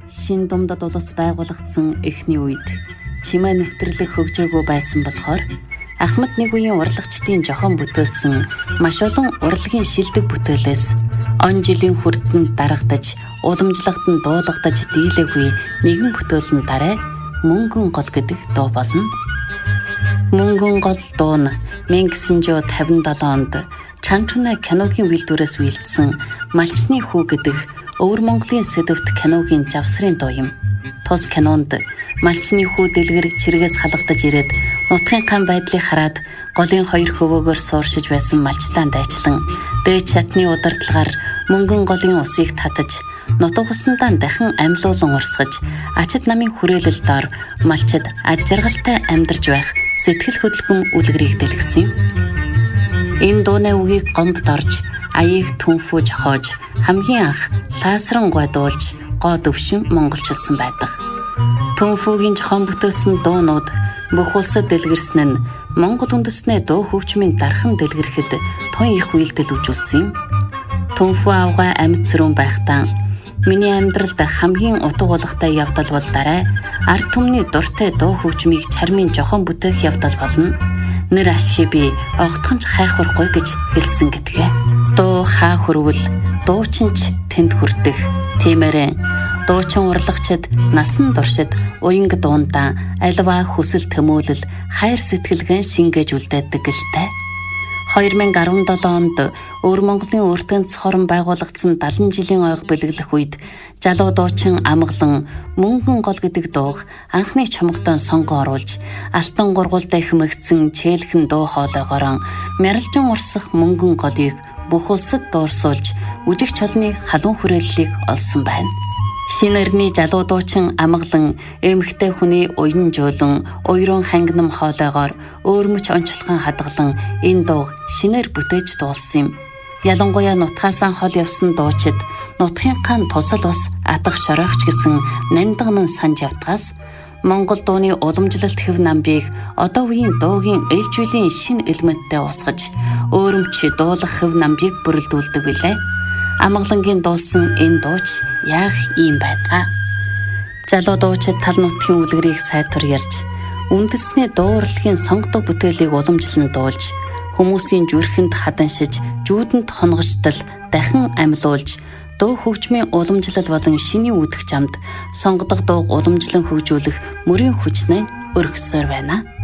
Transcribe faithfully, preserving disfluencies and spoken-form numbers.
Шин думдад улс байгуулагдсан эхний үед чимээ нэвтрлэх хөгжөөгөө байсан болохоор Ахмад нэг үеийн урлагчдын жохон бүтээсэн маш олон урлагийн шилдэг бүтээлээс он жилийн хүрдэнд дарагдаж, уламжлагтан дуулагдаж дийлээгүй нэгэн бүтээл нь дараа Мөнгөн гол гэдэг дуу болно. Мөнгөн гол дуу нь мянга гэсэн жоо тавин долоо онд Чанчуна киногийн үйлдвэрээс үйлдсэн Малчны хүү гэдэг Өвөр Монголын сэдвт киногийн завсрын дуу юм. Тус кинонд Малчны хүү дэлгэр чиргээс халагдаж ирээд нутгийнхаа байдлыг хараад голын хоёр хөвөөгөөр сууршиж байсан малчтаан дайчлан дээд шатны удирдлагаар мөнгөн голын усыг татаж нутуугаснаа дахин амьлуулан урсгаж ачид намын хүрээлэл доор малчид аж жаргалтай амьдарч байх сэтгэл хөдлөм үлгэрийг дэлгэсэн юм. Энэ дууны үгийг гомбд орж аяыг түнфүү жохоож хамгийн анх лаасран гойдуулж гоо дөвшин монголчилсан байдаг. Түнфүүгийн жохон бүтээсэн дуунууд бүх улсад дэлгэрсэн нь Монгол үндэстний дуу хөгжмийн дархан дэлгэрэхэд тун их үйлдэл үзүүлсэн юм. Түнфүү авгаа амьд сэрүүн байхдаа миний амьдралд хамгийн утга болгохтой явдал бол дараа ард түмний дуртай дуу хөгжмийг чармын жохон бүтээх явдал болно. Нэр ашиг би огтхонч хайхваргүй гэж хэлсэн гэдгээ. Дуу хаа хүрвэл дуучинч тэнд хүрдэх. Тиймээрээ дуучин урлагчид насан туршид уянг дуунда альва хүсэл төмөөлөл хайр сэтгэлгэн шингээж үлдээдэг гэлтэй. хоёр мянга арван долоо онд Өвөр Монголын өртгөн цохорон байгуулагдсан далайн жилийн ойг бэлэглэх үед залуу дуучин Амгалан Мөнгөн гол гэдэг дууг анхны чумгтон сонгоо оруулж алтан гургуултай хэмэгдсэн чээлхэн дуу хоолойгоор мяралжин урсах Мөнгөн голыг бүх улсад дуурсуулж үжиг чолны халуун хүрээллийг олсон байна. Шинэрний залуу дуучин Амгалан эмэгтэй хүний уян жөөлөн уйрын хангинам хоолойгоор өөрмөч онцлогон хадгалан энэ дууг шинээр бүтээж дуулсан юм. Ялангуяа нутгаасаа хол явсан дуучид нутгийнхаа тусал бас атах шоройгч гэсэн нандинан санж явдгаас Монгол дууны уламжлалт хэв намбыг одоо үеийн дуугийн ээлжүүлийн шин элементтэй усгаж өөрөмч дуулах хэв намбыг бүрэлдүүлдэг билээ. Амгалангийн дуулсан энэ дууч яах юм байдгаа. Залуу дуучид тал нутгийн үлгэрийг сайтар ярьж, үндэсний дуу урлагийн сонгодог бүтээлийг уламжлан дуулж, хүмүүсийн зүрхэнд хаданшиж, жүүдэнд хонгожтол дахин амьлуулж, дуу хөгжмийн уламжлал болон шиний үүдэх замд сонгодог дууг уламжлан хөгжүүлэх мөрийн хүчнээ өргөсөөр байна.